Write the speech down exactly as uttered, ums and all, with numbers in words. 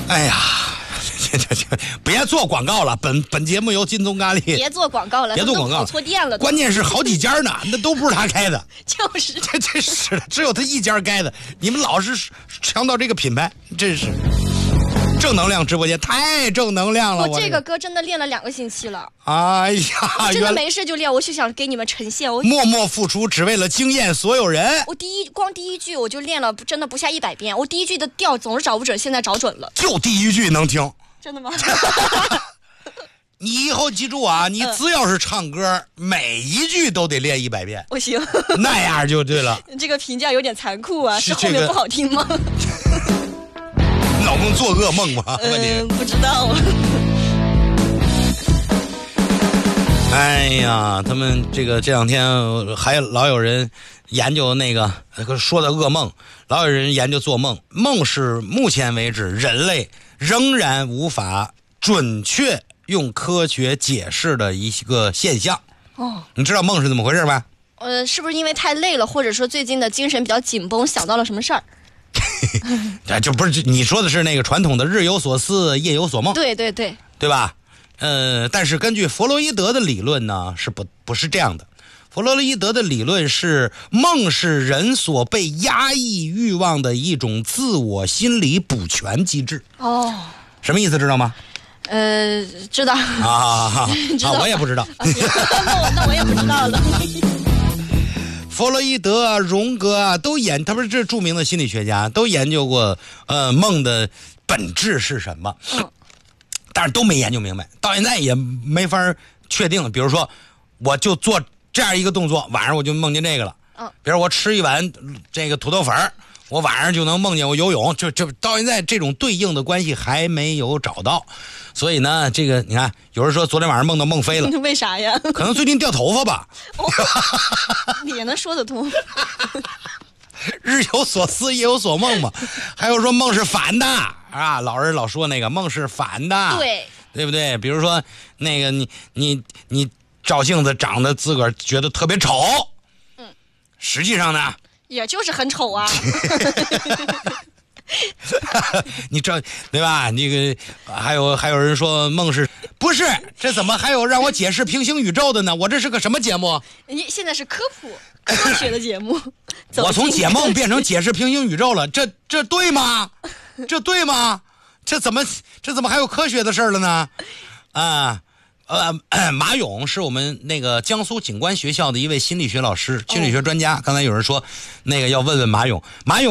哎呀，这这这别做广告了，本本节目由金宗咖喱。 别做广告了， 别做广告， 跑错店了。 关键是好几家呢，那都不是他开的。 就是， 这这是只有他一家开的。你们老是强调这个品牌，真是。正能量直播间太正能量了。 我这个歌真的练了两个星期了。 哎呀， 真的没事就练，我就想给你们呈现。我默默付出，只为了惊艳所有人。 我第一光第一句我就练了，真的不下一百遍。我第一句的调总是找不准，现在找准了。 就第一句能听。 真的吗？ 你以后记住啊，你只要是唱歌，嗯、每一句都得练一百遍。 我行， 那样就对了。 这个评价有点残酷啊，是后面不好听吗？ 老公做噩梦吗？ 嗯、呃，不知道。 哎呀，他们这个这两天还老有人研究那个说的噩梦，老有人研究做梦。梦是目前为止人类仍然无法准确用科学解释的一个现象。哦，你知道梦是怎么回事吗？ 呃，是不是因为太累了，或者说最近的精神比较紧绷，想到了什么事儿？ 就不是你说的是那个传统的日有所思夜有所梦， 对对对， 对吧？呃，但是根据弗洛伊德的理论呢，是不不是这样的。弗洛伊德的理论是，梦是人所被压抑欲望的一种自我心理补全机制。 哦， 什么意思知道吗？ 呃，知道啊，知道啊，我也不知道。 啊、那我那我也不知道了。 弗洛伊德啊，荣格啊，都研，他不是这著名的心理学家，都研究过呃梦的本质是什么，嗯、但是都没研究明白，到现在也没法确定。比如说，我就做这样一个动作，晚上我就梦见这个了。嗯，比如我吃一碗这个土豆粉，我晚上就能梦见我游泳，就就到现在这种对应的关系还没有找到。所以呢，这个你看，有人说昨天晚上梦到孟非了， 为啥呀？ 可能最近掉头发吧。 哦、也能说得通。 日有所思夜有所梦嘛，还有说梦是反的啊，老人老说那个梦是反的， 对对不对？比如说那个你你你照镜子长得自个儿觉得特别丑，嗯，实际上呢， 也就是很丑啊。 你这对吧？那个还有还有人说梦是不是？这怎么还有让我解释平行宇宙的呢？我这是个什么节目？ 你现在是科普科学的节目。 我从解梦变成解释平行宇宙了，这这对吗？这对吗？这怎么这怎么还有科学的事了呢？啊。呃，马勇是我们那个江苏警官学校的一位心理学老师、心理学专家。刚才有人说，那个要问问马勇，马勇。